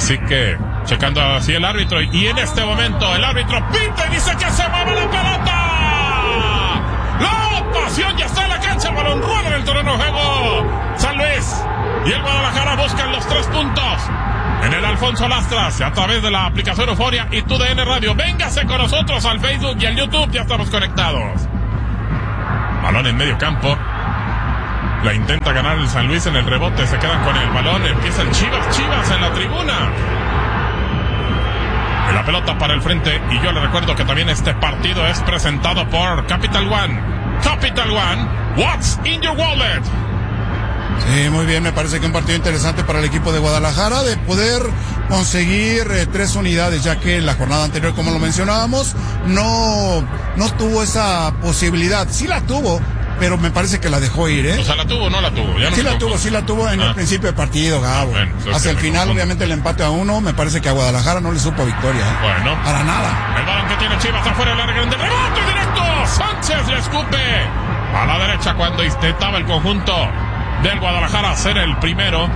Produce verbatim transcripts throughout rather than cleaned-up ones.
Así que, checando así el árbitro, y en este momento el árbitro pita y dice que se mueve la pelota. La pasión ya está en la cancha, el balón rueda en el terreno de juego. San Luis y el Guadalajara buscan los tres puntos en el Alfonso Lastras, a través de la aplicación Euforia y T U D N Radio. Véngase con nosotros al Facebook y al YouTube, ya estamos conectados. Balón en medio campo. La intenta ganar el San Luis en el rebote, se quedan con el balón, empieza el Chivas, Chivas en la tribuna. La pelota para el frente, y yo le recuerdo que también este partido es presentado por Capital One. Capital One, what's in your wallet? Sí, muy bien, me parece que un partido interesante para el equipo de Guadalajara, de poder conseguir eh, tres unidades, ya que en la jornada anterior, como lo mencionábamos, no, no tuvo esa posibilidad. Sí la tuvo, pero me parece que la dejó ir, ¿eh? O sea, ¿la tuvo o no la tuvo? Ya no sí la tocó. tuvo, sí la tuvo en ah. el principio del partido, Gabo. Ah, bueno, hacia el final, confundo. Obviamente, el empate a uno, me parece que a Guadalajara no le supo victoria. ¿eh? Bueno. Para nada. El balón que tiene Chivas afuera del área grande, rebote directo. Sánchez le escupe a la derecha cuando intentaba el conjunto del Guadalajara hacer el primero.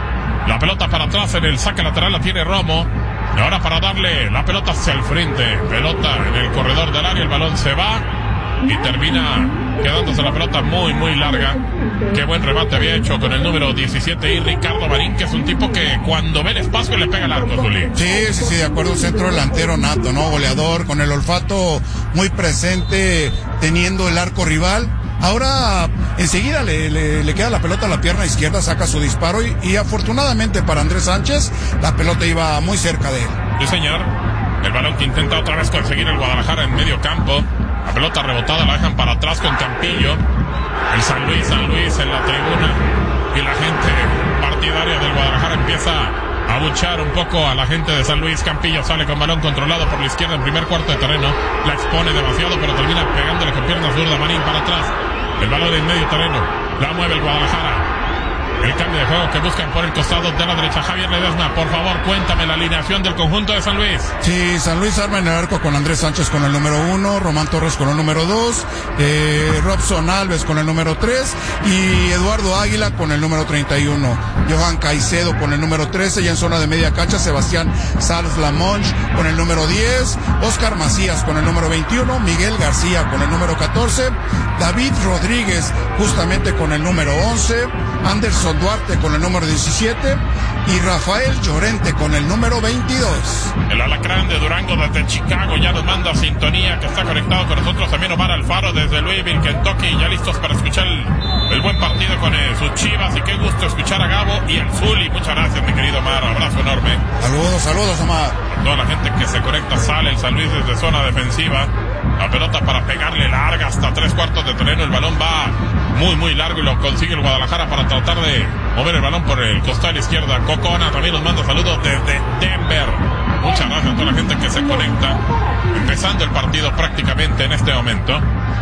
La pelota para atrás en el saque lateral la tiene Romo. Y ahora para darle la pelota hacia el frente. Pelota en el corredor del área, el balón se va y termina quedándose la pelota muy muy larga. Qué buen remate había hecho con el número diecisiete y Ricardo Marín, que es un tipo que cuando ve el espacio le pega el arco, Zuli. Sí, sí, sí, de acuerdo, un centro delantero nato, ¿no? Goleador, con el olfato muy presente, teniendo el arco rival. Ahora enseguida le, le, le queda la pelota a la pierna izquierda, saca su disparo y, y afortunadamente para Andrés Sánchez la pelota iba muy cerca de él. Sí, señor. El balón que intenta otra vez conseguir el Guadalajara en medio campo. La pelota rebotada la dejan para atrás con Campillo. El San Luis, San Luis en la tribuna. Y la gente partidaria del Guadalajara empieza a abuchar un poco a la gente de San Luis. Campillo sale con balón controlado por la izquierda en primer cuarto de terreno. La expone demasiado, pero termina pegándole con pierna zurda. Marín para atrás. El balón en medio terreno. La mueve el Guadalajara. El cambio de juego que buscan por el costado de la derecha. Javier Ledesma, por favor, cuéntame la alineación del conjunto de San Luis. Sí, San Luis arma en el arco con Andrés Sánchez con el número uno, Román Torres con el número dos, eh, Robson Alves con el número tres y Eduardo Águila con el número treinta y uno. Johan Caicedo con el número trece y en zona de media cancha Sebastián Sals Lamonge con el número diez, Oscar Macías con el número veintiuno, Miguel García con el número catorce, David Rodríguez justamente con el número once, Anderson Duarte con el número diecisiete y Rafael Llorente con el número veintidós. El alacrán de Durango desde Chicago ya nos manda sintonía, que está conectado con nosotros. También Omar Alfaro desde Louisville, Kentucky, ya listos para escuchar el, el buen partido con eh, sus Chivas. Y qué gusto escuchar a Gabo y al Zuli. Muchas gracias, mi querido Omar, abrazo enorme. Saludos, saludos, Omar. A toda la gente que se conecta, sale el San Luis desde zona defensiva. La pelota para pegarle larga hasta tres cuartos de terreno. El balón va muy muy largo y lo consigue el Guadalajara para tratar de mover el balón por el costado izquierda. Cocona también nos manda saludos desde Denver. Muchas gracias a toda la gente que se conecta. Empezando el partido prácticamente en este momento.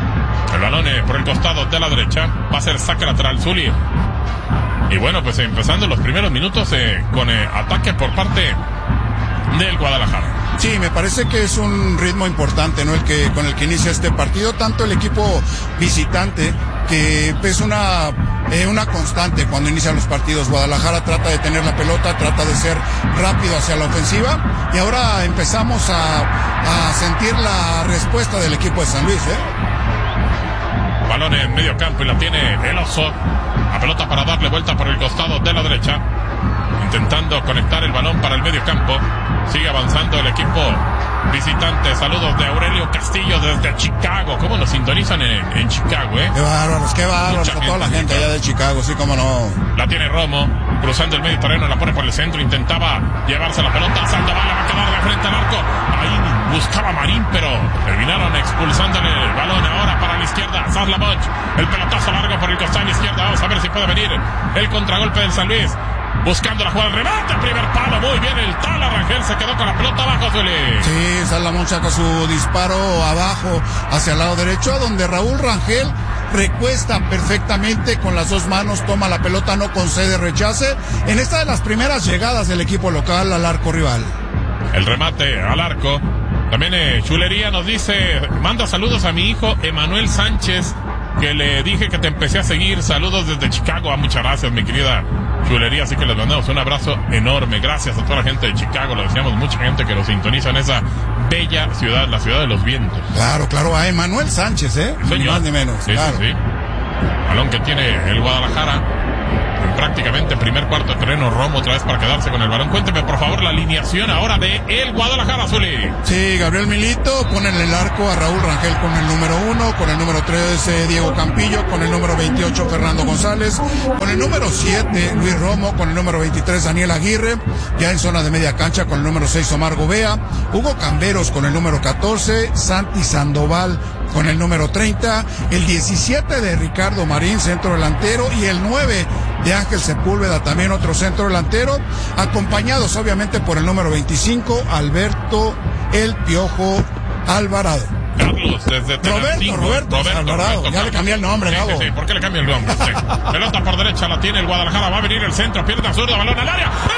El balón eh, por el costado de la derecha. Va a ser saque lateral, Zuli. Y bueno, pues eh, empezando los primeros minutos eh, con eh, ataque por parte del Guadalajara. Sí, me parece que es un ritmo importante, ¿no? El que con el que inicia este partido, tanto el equipo visitante, que es una eh, una constante cuando inician los partidos. Guadalajara trata de tener la pelota, trata de ser rápido hacia la ofensiva, y ahora empezamos a, a sentir la respuesta del equipo de San Luis, ¿eh? Balón en medio campo y la tiene el Oso. La pelota para darle vuelta por el costado de la derecha, intentando conectar el balón para el medio campo. Sigue avanzando el equipo visitante. Saludos de Aurelio Castillo desde Chicago. ¿Cómo nos sintonizan en, en Chicago, eh? Qué bárbaros, qué bárbaros. A toda la gente allá de Chicago, sí, cómo no. La tiene Romo, cruzando el medio terreno, la pone por el centro. Intentaba llevarse la pelota. Sandoval va a quedar de frente al arco. Ahí buscaba Marín, pero terminaron expulsándole el balón. Ahora para la izquierda, Sazla Monch. El pelotazo largo por el costado izquierdo. Vamos a ver si puede venir el contragolpe del San Luis. Buscando la jugada, el remate, primer palo, muy bien el Tala Rangel, se quedó con la pelota abajo, Zuli. Sí, Salamón saca su disparo abajo, hacia el lado derecho, donde Raúl Rangel recuesta perfectamente con las dos manos, toma la pelota, no concede rechace, en esta de las primeras llegadas del equipo local al arco rival. El remate al arco, también eh, Chulería nos dice, manda saludos a mi hijo Emanuel Sánchez, que le dije que te empecé a seguir, saludos desde Chicago. Ah, muchas gracias, mi querida chulería, así que les mandamos un abrazo enorme. Gracias a toda la gente de Chicago, lo decíamos, mucha gente que nos sintoniza en esa bella ciudad, la ciudad de los vientos. Claro, claro, a Emanuel Sánchez, ¿eh? Señor. Ni más ni menos. Sí, claro. sí, sí. Balón que tiene el Guadalajara. Prácticamente primer cuarto de terreno, Romo otra vez para quedarse con el balón. Cuénteme por favor la alineación ahora de el Guadalajara, Zuli. Sí, Gabriel Milito pone en el arco a Raúl Rangel con el número uno, con el número tres eh, Diego Campillo, con el número veintiocho Fernando González, con el número siete Luis Romo, con el número veintitrés Daniel Aguirre, ya en zona de media cancha con el número seis Omar Gobea, Hugo Camberos con el número catorce, Santi Sandoval con el número treinta, el diecisiete de Ricardo Marín, centro delantero, y el nueve de Ángel Sepúlveda, también otro centro delantero, acompañados obviamente por el número veinticinco, Alberto El Piojo Alvarado. Carlos, desde Roberto, Roberto, Roberto Alvarado, Roberto, ya le cambié el nombre, sí, Gabo. Sí, sí, ¿por qué le cambié el nombre? Sí. Pelota por derecha la tiene el Guadalajara, va a venir el centro, pierna zurda, balón al área.